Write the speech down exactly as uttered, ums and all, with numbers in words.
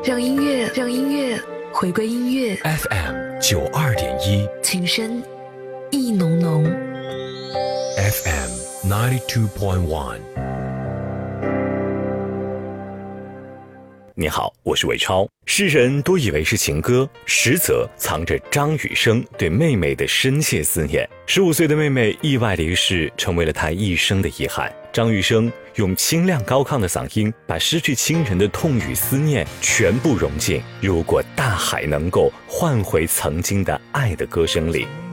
让音乐，让音乐回归音乐。 F M 九二点一， 情深意浓浓。 F M ninety two point one。 你好，我是伟超。世人都以为是情歌，实则藏着张雨生对妹妹的深切思念。十五岁的妹妹意外离世，成为了他一生的遗憾。张雨生用清亮高亢的嗓音，把失去亲人的痛与思念全部融进如果大海能够换回曾经的爱的歌声里。